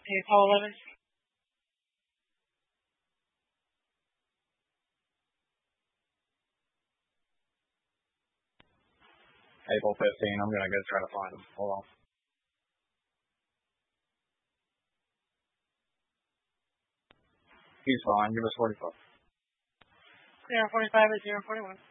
Paul 11. April 15. I'm going to go try to find him. Hold on. He's fine. Give us 45. Clear 45 at 041.